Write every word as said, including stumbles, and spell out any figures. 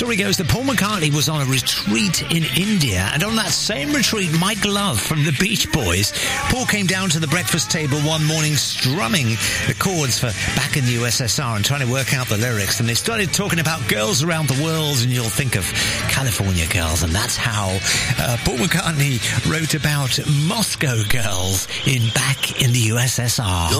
story goes that Paul McCartney was on a retreat in India, and on that same retreat, Mike Love from the Beach Boys. Paul came down to the breakfast table one morning strumming the chords for Back in the U S S R and trying to work out the lyrics, and they started talking about girls around the world, and you'll think of California girls, and that's how uh, Paul McCartney wrote about Moscow girls in Back in the U S S R.